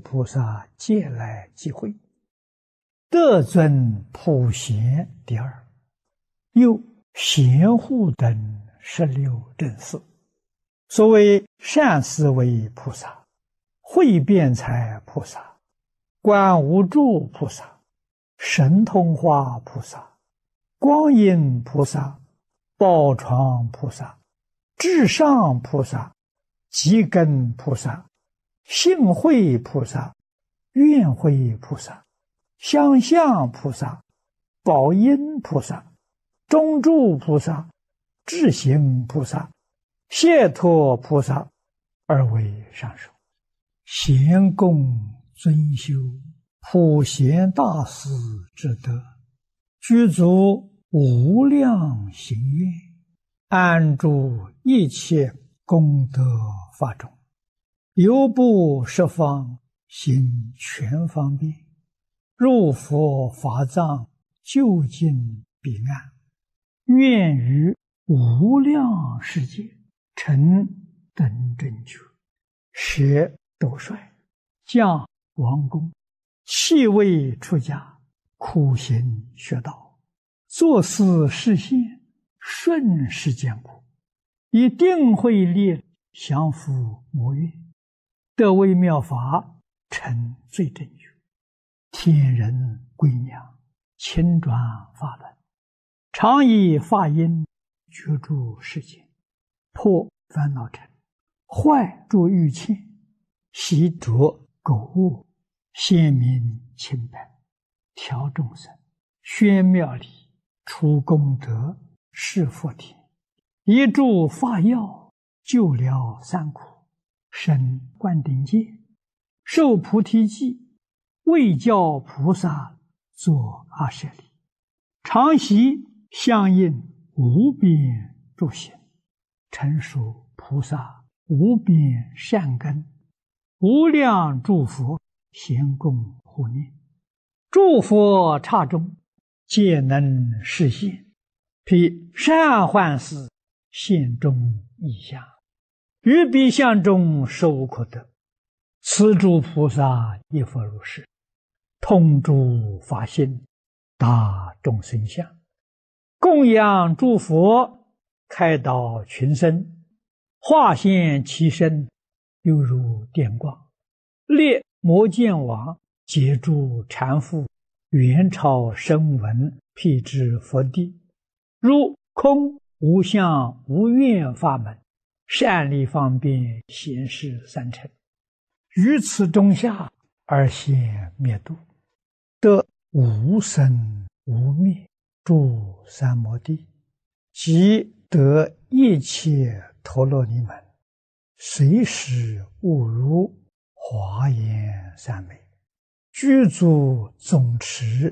菩萨借来即会。德尊普贤第二，又贤护等16正士。所谓善思维菩萨、慧辩才菩萨、观无住菩萨、神通化菩萨、光阴菩萨、宝床菩萨、至上菩萨、积根菩萨、性慧菩萨、愿慧菩萨、相向菩萨、宝音菩萨、中住菩萨、智行菩萨、解脱菩萨，而为上首。贤供尊修普贤大士之德，具足无量行愿，安住一切功德法中，犹不十方行全方便，入佛法藏，究竟彼岸，愿于无量世界成等正觉，舍斗率，降王公，弃位出家，苦行学道，作思示现，顺世间苦，以定慧力降伏魔怨，得微妙法，成最正觉，天人归娘，亲转法轮，常以法音觉诸世间，破烦恼尘，坏诸欲欠，习着垢物，显明清白，调众生，宣妙理，除功德，示佛田，一助法药，救了三苦，生灌顶戒，受菩提记，为教菩萨作阿舍利，常习相应无边诸行，成熟菩萨无边善根，无量诸佛咸供护念，诸佛刹中皆能示现，披善幻思，现中异相，于彼相中实无可得。此诸菩萨亦复如是，通诸法性，达众生相，供养诸佛，开导群生，化现其身，犹如电光，列摩见王，解诸缠缚，元超声闻，辟支佛地，如空无相无愿法门，善利方便显示三乘，于此中下而现灭度，得无生无灭诸三摩地，即得一切陀罗尼门，随时悟如华严三昧，具足总持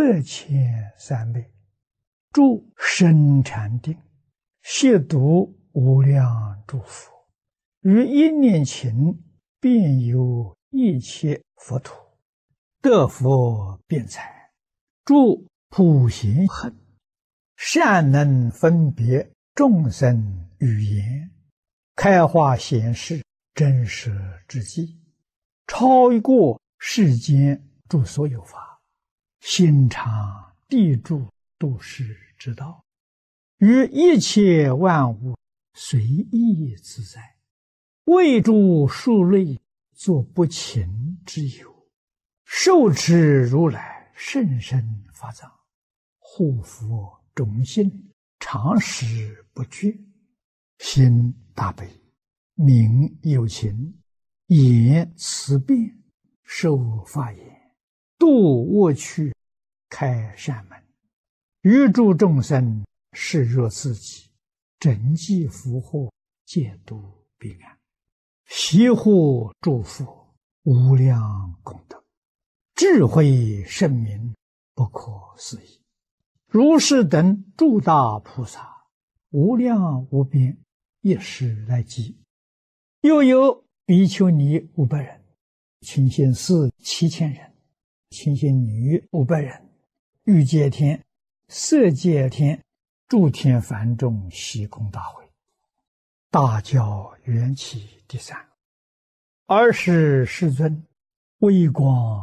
8,300昧，住深禅定，亵渎无量诸佛，于一念頃遍游一切佛土，得佛辩才，住普贤行，善能分别众生语言，开化显示真实之际，超过世间诸所有法，心常地住度世之道，于一切万物随意自在，为诸数类作不勤之友，受持如来甚深法藏，护佛种心，常时不绝，心大悲，名有情，言慈辩，受法言，度恶趣，开善门，于诸众生视若自己，整济福祸，戒度彼岸，习护诸佛，无量功德，智慧圣明，不可思议。如是等诸大菩萨，无量无边，一时来集。又有比丘尼500人，清心寺7000人，清心女500人，欲界天、色界天、诸天梵众悉空大会，大教缘起第3。尔时世尊微光